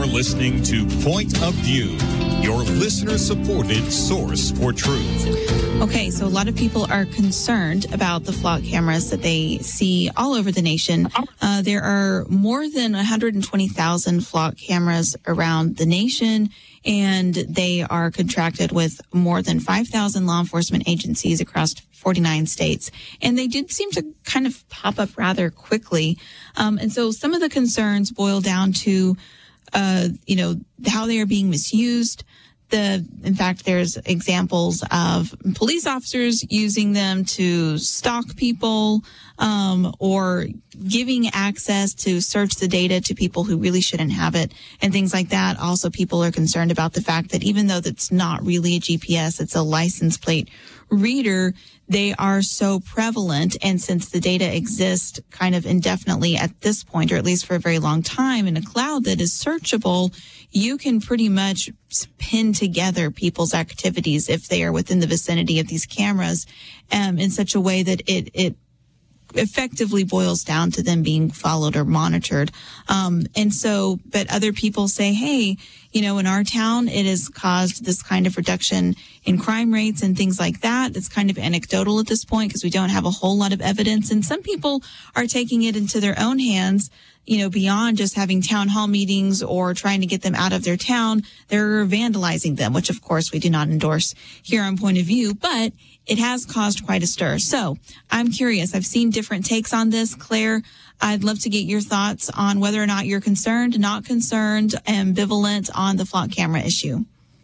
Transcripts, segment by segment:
You're listening to Point of View, your listener-supported source for truth. Okay, so a lot of people are concerned about the flock cameras that they see all over the nation. There are more than 120,000 flock cameras around the nation, and they are contracted with more than 5,000 law enforcement agencies across 49 states. And they did seem to kind of pop up rather quickly. And so some of the concerns boil down to, how they are being misused. In fact, there's examples of police officers using them to stalk people, or giving access to search the data to people who really shouldn't have it and things like that. Also, people are concerned about the fact that even though that's not really a GPS, it's a license plate reader, they are so prevalent. And since the data exists kind of indefinitely at this point, or at least for a very long time in a cloud that is searchable, you can pretty much pin together people's activities if they are within the vicinity of these cameras, in such a way that it effectively boils down to them being followed or monitored. But other people say, hey, in our town, it has caused this kind of reduction in crime rates and things like that. It's kind of anecdotal at this point because we don't have a whole lot of evidence. And some people are taking it into their own hands, beyond just having town hall meetings or trying to get them out of their town. They're vandalizing them, which of course we do not endorse here on Point of View, but it has caused quite a stir. So I'm curious. I've seen different takes on this. Claire, I'd love to get your thoughts on whether or not you're concerned, not concerned, ambivalent on the flock camera issue.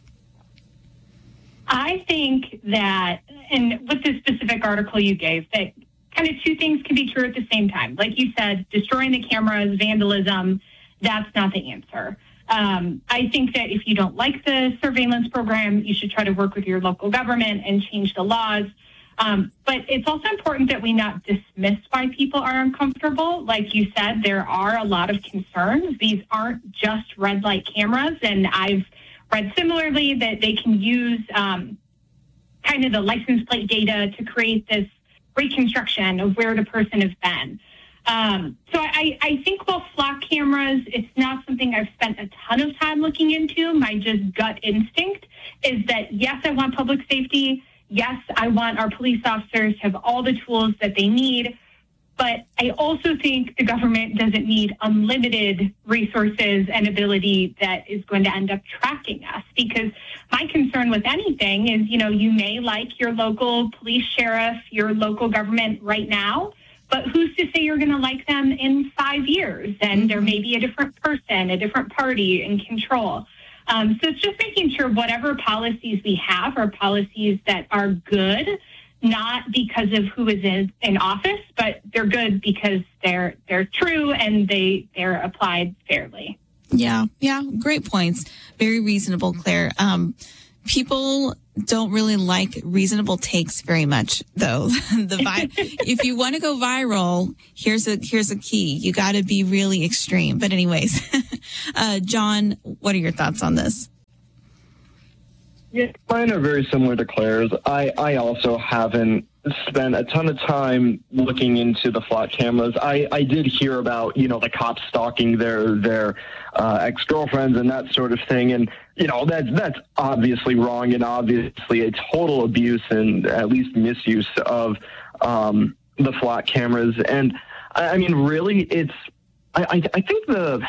I think that, and with the specific article you gave, that kind of two things can be true at the same time. Like you said, destroying the cameras, vandalism, that's not the answer. I think that if you don't like the surveillance program, you should try to work with your local government and change the laws. But it's also important that we not dismiss why people are uncomfortable. Like you said, there are a lot of concerns. These aren't just red light cameras, and I've read similarly that they can use kind of the license plate data to create this reconstruction of where the person has been. So I think while flock cameras, it's not something I've spent a ton of time looking into. My just gut instinct is that, yes, I want public safety. Yes, I want our police officers to have all the tools that they need. But I also think the government doesn't need unlimited resources and ability that is going to end up tracking us. Because my concern with anything is, you may like your local police sheriff, your local government right now, but who's to say you're going to like them in 5 years? And there may be a different person, a different party in control. So it's just making sure whatever policies we have are policies that are good, not because of who is in office, but they're good because they're true and they're applied fairly. Yeah, great points. Very reasonable, Claire. People don't really like reasonable takes very much, though. If you want to go viral, here's a key. You got to be really extreme. But anyways, John, what are your thoughts on this? Yeah, mine are very similar to Claire's. I also haven't spent a ton of time looking into the flock cameras. I did hear about, the cops stalking their ex-girlfriends and that sort of thing. And, that's obviously wrong and obviously a total abuse and at least misuse of the flock cameras. And I mean, really, I think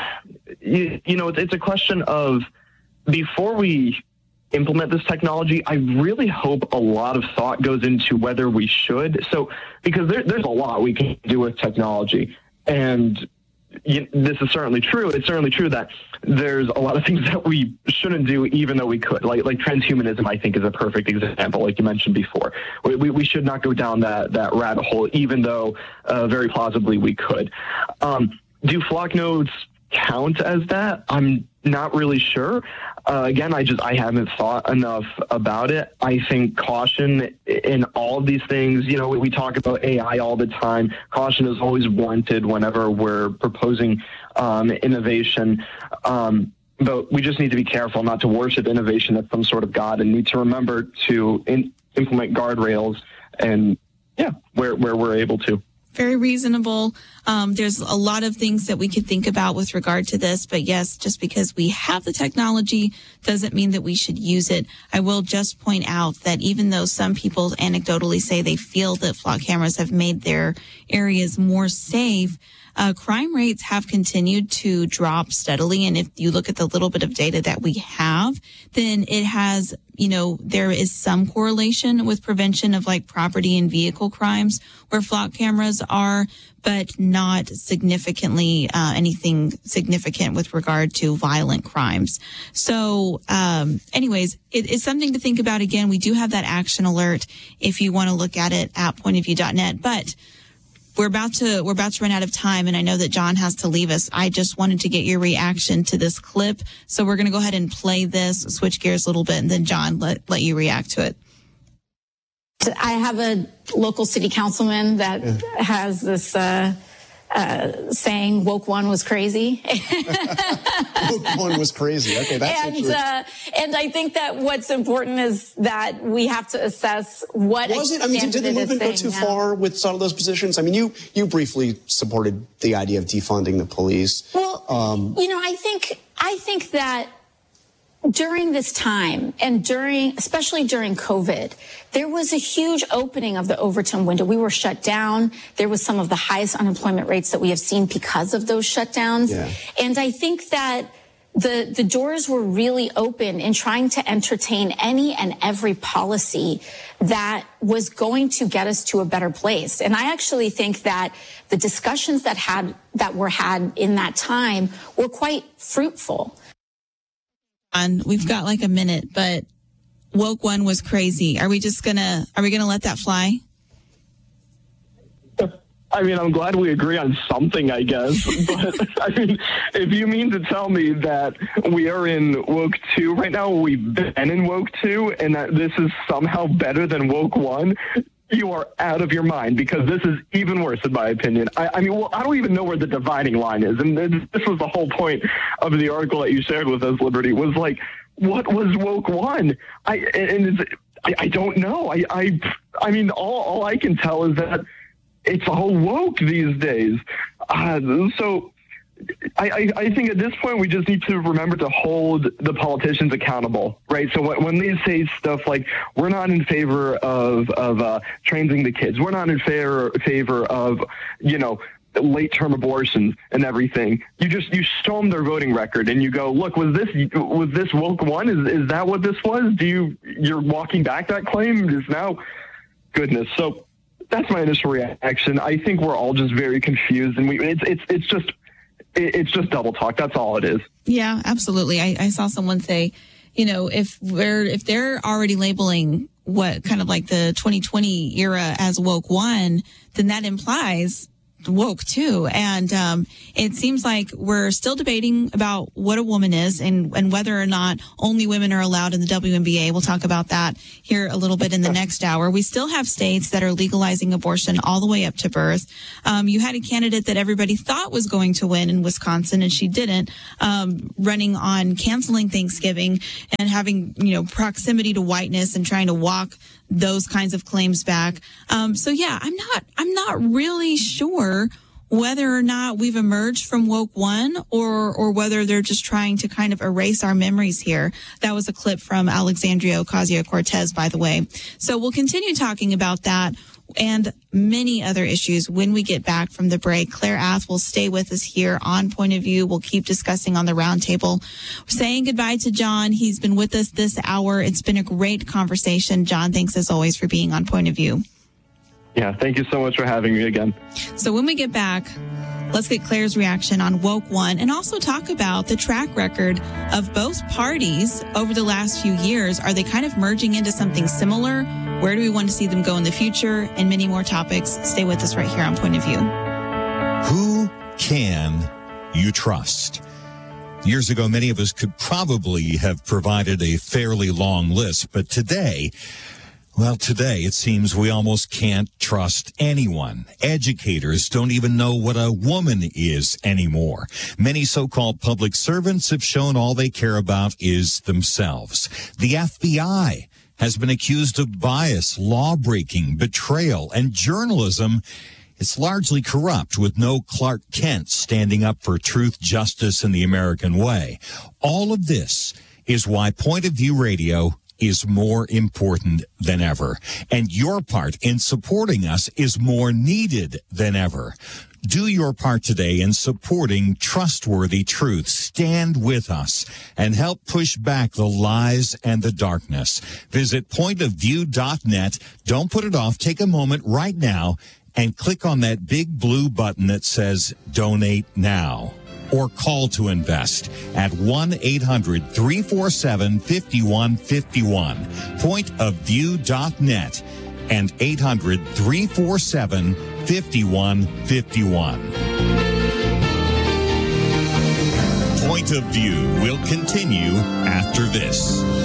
it's a question of before we implement this technology, I really hope a lot of thought goes into whether we should. So, because there's a lot we can do with technology, and this is certainly true. It's certainly true that there's a lot of things that we shouldn't do, even though we could. Like transhumanism, I think, is a perfect example, like you mentioned before. We should not go down that rabbit hole, even though very plausibly we could. Do flock nodes count as that? I'm not really sure. Again, I haven't thought enough about it. I think caution in all of these things, we talk about AI all the time. Caution is always wanted whenever we're proposing innovation. But we just need to be careful not to worship innovation as some sort of God, and need to remember to implement guardrails and where we're able to. Very reasonable. There's a lot of things that we could think about with regard to this, but yes, just because we have the technology doesn't mean that we should use it. I will just point out that even though some people anecdotally say they feel that flock cameras have made their areas more safe, crime rates have continued to drop steadily. And if you look at the little bit of data that we have, then it has, there is some correlation with prevention of like property and vehicle crimes where flock cameras are, but not significantly anything significant with regard to violent crimes. So anyways, it's something to think about. Again, we do have that action alert if you want to look at it at pointofview.net. But we're about to run out of time, and I know that John has to leave us. I just wanted to get your reaction to this clip. So we're going to go ahead and play this, switch gears a little bit, and then John, let you react to it. I have a local city councilman that has this saying, woke one was crazy. Woke one was crazy. Okay, that's and I think that what's important is that we have to assess what was it. I mean, did the movement go too far with some of those positions? I mean, you briefly supported the idea of defunding the police. Well, I think that during this time and especially during COVID, there was a huge opening of the Overton window. We were shut down. There was some of the highest unemployment rates that we have seen because of those shutdowns. Yeah. And I think that the doors were really open in trying to entertain any and every policy that was going to get us to a better place. And I actually think that the discussions that were had in that time were quite fruitful. We've got like a minute, but woke one was crazy. Are we gonna let that fly? I mean, I'm glad we agree on something, I guess. But I mean, if you mean to tell me that we are in woke 2 right now, we've been in woke 2, and that this is somehow better than woke 1, you are out of your mind, because this is even worse in my opinion. I mean, I don't even know where the dividing line is. And this was the whole point of the article that you shared with us, Liberty, was like, what was woke 1? I don't know. I mean, all I can tell is that it's all woke these days. So I think at this point we just need to remember to hold the politicians accountable, right? So when they say stuff like, we're not in favor of training the kids, we're not in favor of, late-term abortions and everything, you storm their voting record and you go, look, was this woke 1? Is that what this was? You're walking back that claim? Is now goodness. So that's my initial reaction. I think we're all just very confused, and it's just double talk. That's all it is. Yeah, absolutely. I saw someone say, if they're already labeling what kind of like the 2020 era as woke 1, then that implies woke 2. And it seems like we're still debating about what a woman is and whether or not only women are allowed in the WNBA. We'll talk about that here a little bit in the next hour. We still have states that are legalizing abortion all the way up to birth. You had a candidate that everybody thought was going to win in Wisconsin, and she didn't, running on canceling Thanksgiving and having, proximity to whiteness and trying to walk those kinds of claims back. So yeah, I'm not really sure whether or not we've emerged from woke 1 or whether they're just trying to kind of erase our memories here. That was a clip from Alexandria Ocasio-Cortez, by the way. So we'll continue talking about that and many other issues when we get back from the break. Claire Ath will stay with us here on Point of View. We'll keep discussing on the roundtable. We're saying goodbye to John. He's been with us this hour. It's been a great conversation. John, thanks as always for being on Point of View. Yeah, thank you so much for having me again. So when we get back, let's get Claire's reaction on woke 1 and also talk about the track record of both parties over the last few years. Are they kind of merging into something similar? Where do we want to see them go in the future? And many more topics. Stay with us right here on Point of View. Who can you trust? Years ago, many of us could probably have provided a fairly long list, but today it seems we almost can't trust anyone. Educators don't even know what a woman is anymore. Many so-called public servants have shown all they care about is themselves. The FBI has been accused of bias, law-breaking, betrayal, and journalism it's largely corrupt with no Clark Kent standing up for truth, justice, and the American way. All of this is why Point of View Radio is more important than ever. And your part in supporting us is more needed than ever. Do your part today in supporting trustworthy truth. Stand with us and help push back the lies and the darkness. Visit pointofview.net. Don't put it off. Take a moment right now and click on that big blue button that says Donate Now. Or call to invest at 1-800-347-5151. Pointofview.net and 800-347-5151. Point of View will continue after this.